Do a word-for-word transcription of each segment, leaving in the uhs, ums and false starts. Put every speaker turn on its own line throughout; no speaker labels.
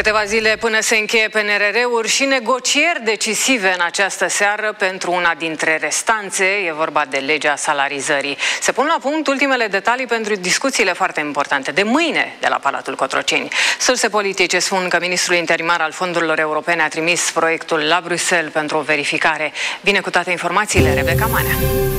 Câteva zile până se încheie P N R R-uri și negocieri decisive în această seară pentru una dintre restanțe, e vorba de legea salarizării. Se pun la punct ultimele detalii pentru discuțiile foarte importante de mâine de la Palatul Cotroceni. Surse politice spun că ministrul interimar al fondurilor europene a trimis proiectul la Bruxelles pentru o verificare. Vine cu toate informațiile Rebecca Manea.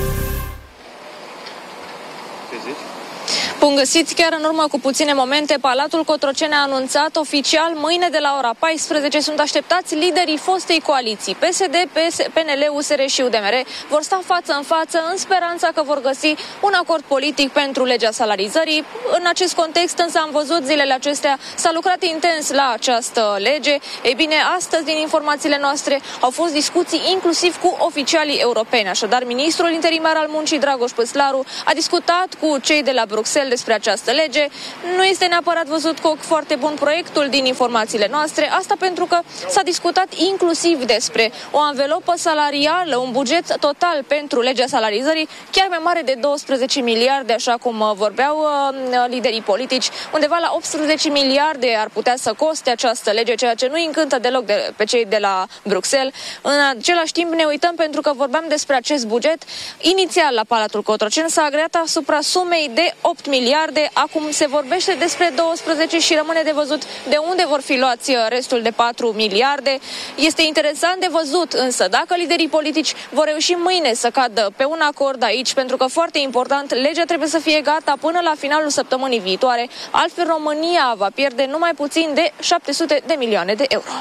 Bun găsit! Chiar în urmă cu puține momente, Palatul Cotroceni a anunțat oficial mâine de la ora paisprezece sunt așteptați liderii fostei coaliții. P S D, P N L, U S R și U D M R vor sta față în față în speranța că vor găsi un acord politic pentru legea salarizării. În acest context însă am văzut zilele acestea s-a lucrat intens la această lege. Ei bine, astăzi din informațiile noastre au fost discuții inclusiv cu oficialii europeni. Așadar, ministrul interimar al muncii Dragoș Păslaru a discutat cu cei de la Bruxelles despre această lege. Nu este neapărat văzut cu ochi foarte bun proiectul din informațiile noastre, asta pentru că s-a discutat inclusiv despre o anvelopă salarială, un buget total pentru legea salarizării, chiar mai mare de douăsprezece miliarde, așa cum vorbeau uh, liderii politici. Undeva la optsprezece miliarde ar putea să coste această lege, ceea ce nu îi încântă deloc de, pe cei de la Bruxelles. În același timp ne uităm pentru că vorbeam despre acest buget. Inițial la Palatul Cotroceni s-a agreat asupra sumei de opt miliarde, acum se vorbește despre douăsprezece și rămâne de văzut de unde vor fi luați restul de patru miliarde. Este interesant de văzut însă dacă liderii politici vor reuși mâine să cadă pe un acord aici, pentru că foarte important, legea trebuie să fie gata până la finalul săptămânii viitoare, altfel România va pierde numai puțin de șapte sute de milioane de euro.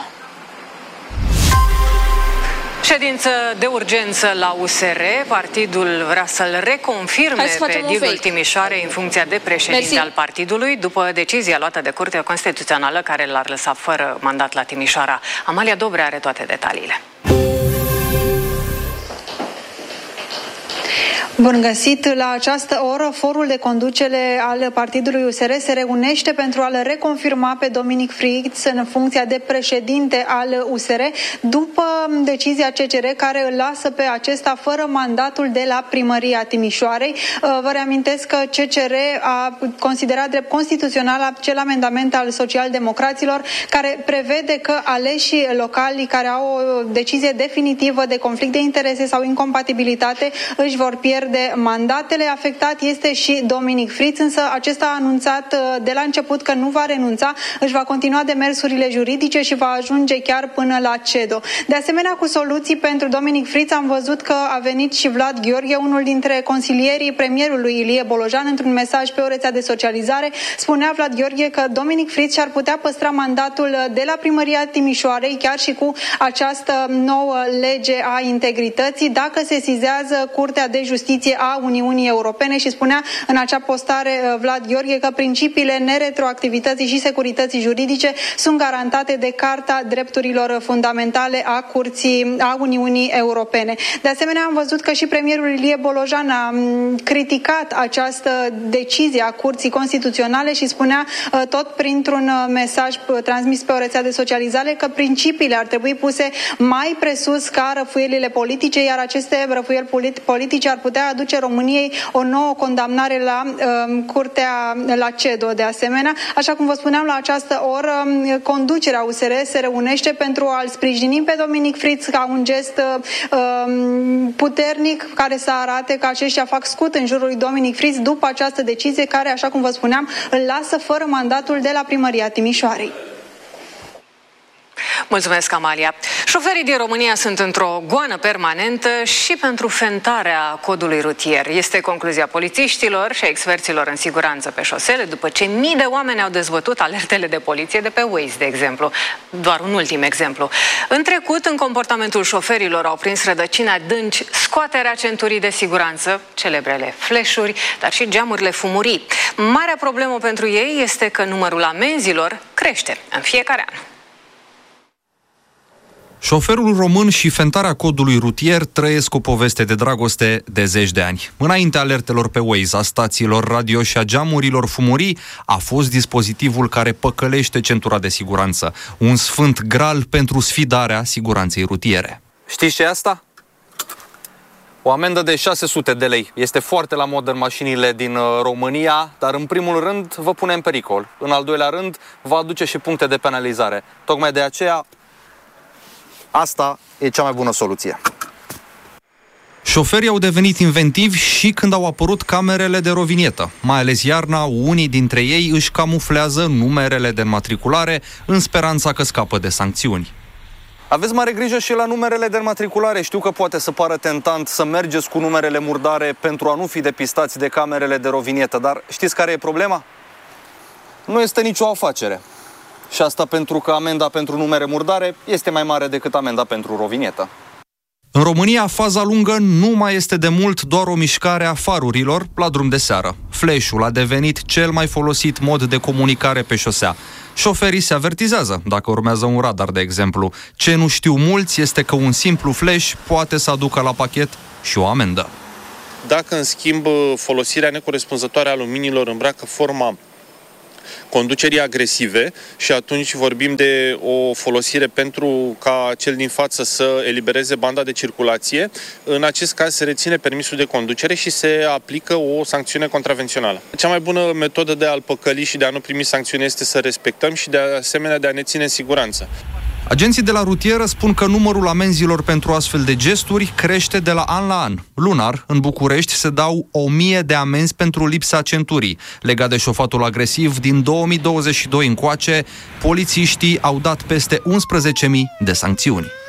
Ședință de urgență la U S R. Partidul vrea să-l reconfirme pe Dilul Timișoarei în funcția de președinte Mersi. al partidului, după decizia luată de Curtea Constituțională care l-ar lăsa fără mandat la Timișoara. Amalia Dobre are toate detaliile.
Bun găsit! La această oră, forul de conducere al partidului U S R se reunește pentru a-l reconfirma pe Dominic Fritz în funcția de președinte al U S R, după decizia C C R care îl lasă pe acesta fără mandatul de la Primăria Timișoarei. Vă reamintesc că C C R a considerat drept constituțional acel amendament al socialdemocraților care prevede că aleșii locali care au o decizie definitivă de conflict de interese sau incompatibilitate își vor pierde de mandatele. Afectat este și Dominic Fritz, însă acesta a anunțat de la început că nu va renunța, își va continua demersurile juridice și va ajunge chiar până la C E D O. De asemenea, cu soluții pentru Dominic Fritz am văzut că a venit și Vlad Gheorghe, unul dintre consilierii premierului Ilie Bolojan. Într-un mesaj pe o rețea de socializare spunea Vlad Gheorghe că Dominic Fritz și-ar putea păstra mandatul de la Primăria Timișoarei chiar și cu această nouă lege a integrității, dacă se sizează Curtea de Justiție a Uniunii Europene, și spunea în acea postare Vlad Gheorghe că principiile neretroactivității și securității juridice sunt garantate de Carta Drepturilor Fundamentale a Curții a Uniunii Europene. De asemenea, am văzut că și premierul Ilie Bolojan a criticat această decizie a Curții Constituționale și spunea tot printr-un mesaj transmis pe o rețea de socializare că principiile ar trebui puse mai presus ca răfuielile politice, iar aceste răfuieli politice ar putea aduce României o nouă condamnare la uh, Curtea, la C E D O de asemenea. Așa cum vă spuneam, la această oră conducerea U S R se reunește pentru a-l sprijini pe Dominic Fritz ca un gest uh, puternic care să arate că aceștia fac scut în jurul lui Dominic Fritz după această decizie care, așa cum vă spuneam, îl lasă fără mandatul de la Primăria Timișoarei.
Mulțumesc, Amalia. Șoferii din România sunt într-o goană permanentă și pentru fentarea codului rutier. Este concluzia polițiștilor și a experților în siguranță pe șosele, după ce mii de oameni au dezbătut alertele de poliție de pe Waze, de exemplu. Doar un ultim exemplu. În trecut, în comportamentul șoferilor au prins rădăcini adânci scoaterea centurii de siguranță, celebrele flash-uri, dar și geamurile fumurii. Marea problemă pentru ei este că numărul amenzilor crește în fiecare an.
Șoferul român și fentarea codului rutier trăiesc o poveste de dragoste de zeci de ani. Înainte alertelor pe Waze, a stațiilor radio și a geamurilor fumurii, a fost dispozitivul care păcălește centura de siguranță. Un sfânt gral pentru sfidarea siguranței rutiere.
Știți ce e asta?
O amendă de șase sute de lei. Este foarte la modă în mașinile din România, dar în primul rând vă pune în pericol. În al doilea rând, va aduce și puncte de penalizare. Tocmai de aceea, asta e cea mai bună soluție. Șoferii au devenit inventivi și când au apărut camerele de rovinietă. Mai ales iarna, unii dintre ei își camuflează numerele de înmatriculare în speranța că scapă de sancțiuni. Aveți mare grijă și la numerele de înmatriculare. Știu că poate să pară tentant să mergeți cu numerele murdare pentru a nu fi depistați de camerele de rovinietă, dar știți care e problema? Nu este nicio afacere. Și asta pentru că amenda pentru numere murdare este mai mare decât amenda pentru rovinietă. În România, faza lungă nu mai este de mult doar o mișcare a farurilor la drum de seară. Flash-ul a devenit cel mai folosit mod de comunicare pe șosea. Șoferii se avertizează dacă urmează un radar, de exemplu. Ce nu știu mulți este că un simplu flash poate să aducă la pachet și o amendă.
Dacă, în schimb, folosirea necorespunzătoare a luminilor îmbracă forma conducerii agresive și atunci vorbim de o folosire pentru ca cel din față să elibereze banda de circulație, în acest caz se reține permisul de conducere și se aplică o sancțiune contravențională. Cea mai bună metodă de a-l păcăli și de a nu primi sancțiune este să respectăm și de asemenea de a ne ține în siguranță.
Agenții de la rutieră spun că numărul amenzilor pentru astfel de gesturi crește de la an la an. Lunar, în București, se dau o mie de amenzi pentru lipsa centurii. Legat de șofatul agresiv, din două mii douăzeci și doi încoace, polițiștii au dat peste unsprezece mii de sancțiuni.